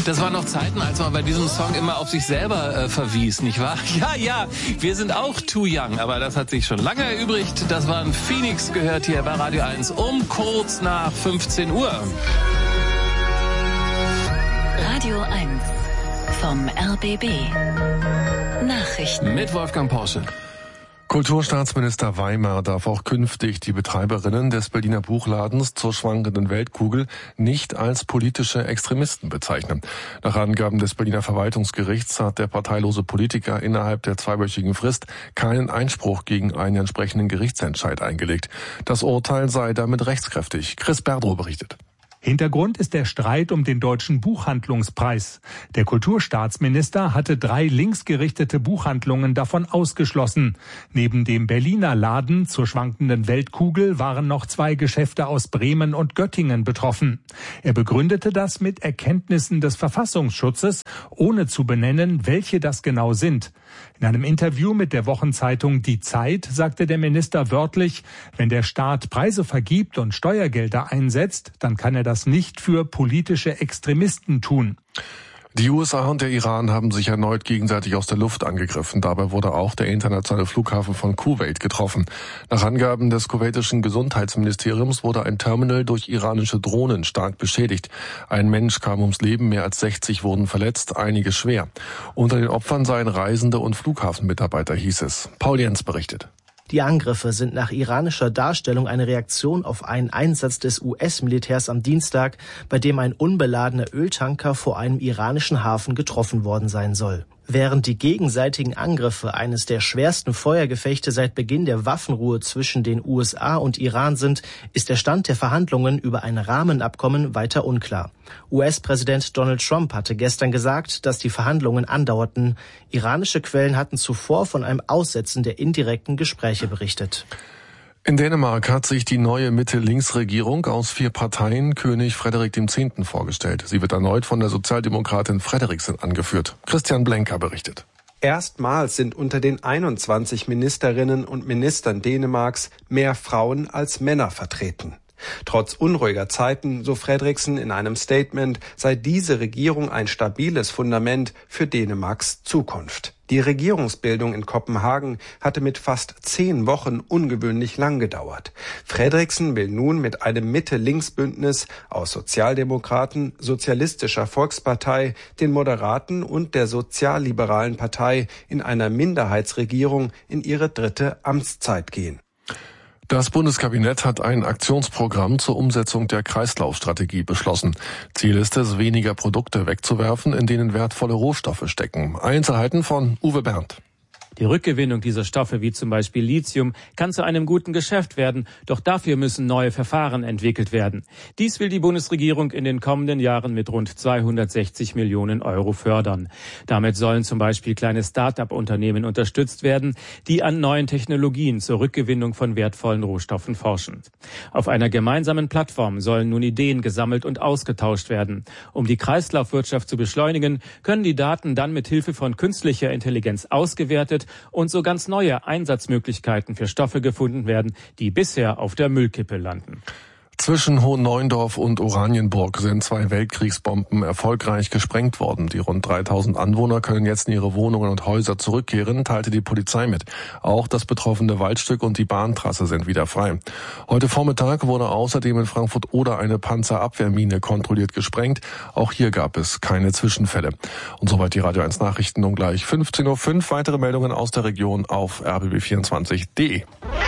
Das waren noch Zeiten, als man bei diesem Song immer auf sich selber verwies, nicht wahr? Ja, wir sind auch too young, aber das hat sich schon lange erübrigt. Das waren Phoenix, gehört hier bei Radio 1 um kurz nach 15 Uhr. Radio 1 vom RBB. Nachrichten mit Wolfgang Porsche. Kulturstaatsminister Weimer darf auch künftig die Betreiberinnen des Berliner Buchladens zur schwankenden Weltkugel nicht als politische Extremisten bezeichnen. Nach Angaben des Berliner Verwaltungsgerichts hat der parteilose Politiker innerhalb der zweiwöchigen Frist keinen Einspruch gegen einen entsprechenden Gerichtsentscheid eingelegt. Das Urteil sei damit rechtskräftig. Chris Berdrow berichtet. Hintergrund ist der Streit um den Deutschen Buchhandlungspreis. Der Kulturstaatsminister hatte 3 linksgerichtete Buchhandlungen davon ausgeschlossen. Neben dem Berliner Laden zur schwankenden Weltkugel waren noch 2 Geschäfte aus Bremen und Göttingen betroffen. Er begründete das mit Erkenntnissen des Verfassungsschutzes, ohne zu benennen, welche das genau sind. In einem Interview mit der Wochenzeitung Die Zeit sagte der Minister wörtlich, wenn der Staat Preise vergibt und Steuergelder einsetzt, dann kann er das nicht für politische Extremisten tun. Die USA und der Iran haben sich erneut gegenseitig aus der Luft angegriffen. Dabei wurde auch der internationale Flughafen von Kuwait getroffen. Nach Angaben des kuwaitischen Gesundheitsministeriums wurde ein Terminal durch iranische Drohnen stark beschädigt. Ein Mensch kam ums Leben, mehr als 60 wurden verletzt, einige schwer. Unter den Opfern seien Reisende und Flughafenmitarbeiter, hieß es. Paul Jens berichtet. Die Angriffe sind nach iranischer Darstellung eine Reaktion auf einen Einsatz des US-Militärs am Dienstag, bei dem ein unbeladener Öltanker vor einem iranischen Hafen getroffen worden sein soll. Während die gegenseitigen Angriffe eines der schwersten Feuergefechte seit Beginn der Waffenruhe zwischen den USA und Iran sind, ist der Stand der Verhandlungen über ein Rahmenabkommen weiter unklar. US-Präsident Donald Trump hatte gestern gesagt, dass die Verhandlungen andauerten. Iranische Quellen hatten zuvor von einem Aussetzen der indirekten Gespräche berichtet. In Dänemark hat sich die neue Mitte-Links-Regierung aus 4 Parteien König Frederik X. vorgestellt. Sie wird erneut von der Sozialdemokratin Frederiksen angeführt. Christian Blenker berichtet. Erstmals sind unter den 21 Ministerinnen und Ministern Dänemarks mehr Frauen als Männer vertreten. Trotz unruhiger Zeiten, so Frederiksen in einem Statement, sei diese Regierung ein stabiles Fundament für Dänemarks Zukunft. Die Regierungsbildung in Kopenhagen hatte mit fast 10 Wochen ungewöhnlich lang gedauert. Frederiksen will nun mit einem Mitte-Links-Bündnis aus Sozialdemokraten, Sozialistischer Volkspartei, den Moderaten und der sozialliberalen Partei in einer Minderheitsregierung in ihre 3. Amtszeit gehen. Das Bundeskabinett hat ein Aktionsprogramm zur Umsetzung der Kreislaufstrategie beschlossen. Ziel ist es, weniger Produkte wegzuwerfen, in denen wertvolle Rohstoffe stecken. Einzelheiten von Uwe Berndt. Die Rückgewinnung dieser Stoffe, wie zum Beispiel Lithium, kann zu einem guten Geschäft werden, doch dafür müssen neue Verfahren entwickelt werden. Dies will die Bundesregierung in den kommenden Jahren mit rund 260 Millionen Euro fördern. Damit sollen zum Beispiel kleine Start-up-Unternehmen unterstützt werden, die an neuen Technologien zur Rückgewinnung von wertvollen Rohstoffen forschen. Auf einer gemeinsamen Plattform sollen nun Ideen gesammelt und ausgetauscht werden. Um die Kreislaufwirtschaft zu beschleunigen, können die Daten dann mit Hilfe von künstlicher Intelligenz ausgewertet und so ganz neue Einsatzmöglichkeiten für Stoffe gefunden werden, die bisher auf der Müllkippe landen. Zwischen Hohenneuendorf und Oranienburg sind 2 Weltkriegsbomben erfolgreich gesprengt worden. Die rund 3000 Anwohner können jetzt in ihre Wohnungen und Häuser zurückkehren, teilte die Polizei mit. Auch das betroffene Waldstück und die Bahntrasse sind wieder frei. Heute Vormittag wurde außerdem in Frankfurt-Oder eine Panzerabwehrmine kontrolliert gesprengt. Auch hier gab es keine Zwischenfälle. Und soweit die Radio 1 Nachrichten um gleich 15.05 Uhr. Weitere Meldungen aus der Region auf rbb24.de.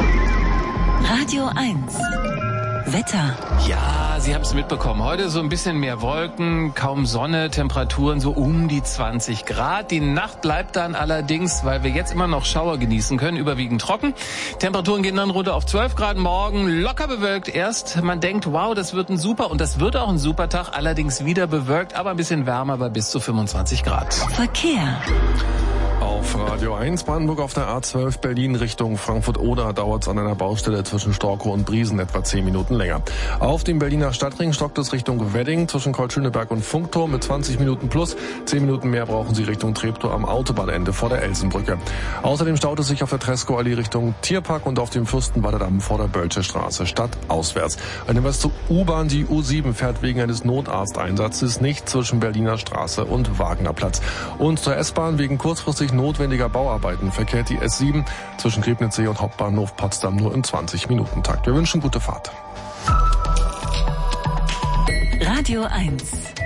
Radio 1 Wetter. Ja, Sie haben es mitbekommen. Heute so ein bisschen mehr Wolken, kaum Sonne, Temperaturen so um die 20 Grad. Die Nacht bleibt dann allerdings, weil wir jetzt immer noch Schauer genießen können, überwiegend trocken. Temperaturen gehen dann runter auf 12 Grad. Morgen locker bewölkt. Erst man denkt, wow, das wird ein super, und das wird auch ein super Tag. Allerdings wieder bewölkt, aber ein bisschen wärmer bei bis zu 25 Grad. Verkehr. Auf Radio 1 Brandenburg auf der A12 Berlin Richtung Frankfurt-Oder dauert es an einer Baustelle zwischen Storkow und Briesen etwa 10 Minuten länger. Auf dem Berliner Stadtring stockt es Richtung Wedding zwischen Kreuzschöneberg und Funkturm mit 20 Minuten plus. 10 Minuten mehr brauchen Sie Richtung Treptow am Autobahnende vor der Elsenbrücke. Außerdem staut es sich auf der Treskow-Allee Richtung Tierpark und auf dem Fürstenwalder-Damm vor der Bölsche Straße stadtauswärts. Eine Weste U-Bahn, die U7, fährt wegen eines Notarzteinsatzes nicht zwischen Berliner Straße und Wagnerplatz. Und zur S-Bahn wegen kurzfristig notwendiger Bauarbeiten verkehrt die S7 zwischen Griebnitzsee und Hauptbahnhof Potsdam nur im 20-Minuten-Takt. Wir wünschen gute Fahrt. Radio 1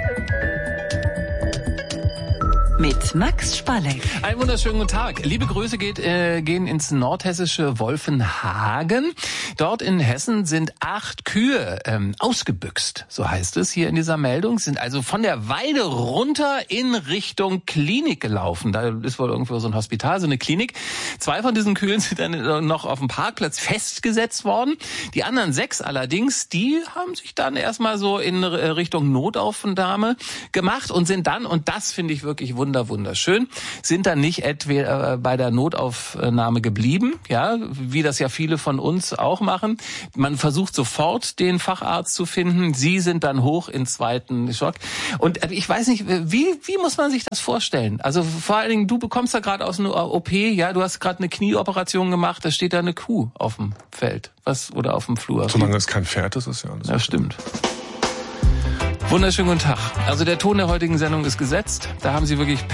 mit Max Spalleck. Einen wunderschönen guten Tag. Liebe Grüße gehen ins nordhessische Wolfenhagen. Dort in Hessen sind 8 Kühe ausgebüxt, so heißt es hier in dieser Meldung, sind also von der Weide runter in Richtung Klinik gelaufen. Da ist wohl irgendwo so ein Hospital, so eine Klinik. 2 von diesen Kühen sind dann noch auf dem Parkplatz festgesetzt worden. Die anderen 6 allerdings, die haben sich dann erstmal so in Richtung Notaufnahme gemacht und sind dann, und das finde ich wirklich wunderschön, sind dann nicht etwa bei der Notaufnahme geblieben, ja, wie das ja viele von uns auch machen. Man versucht sofort den Facharzt zu finden. Sie sind dann hoch in 2. Stock. Und ich weiß nicht, wie muss man sich das vorstellen? Also vor allen Dingen, du bekommst da gerade aus einer OP, ja, du hast gerade eine Knieoperation gemacht, da steht da eine Kuh auf dem Feld, oder auf dem Flur. Solange es kein Pferd ist, ist ja alles. Ja, stimmt. Wunderschönen guten Tag. Also der Ton der heutigen Sendung ist gesetzt. Da haben Sie wirklich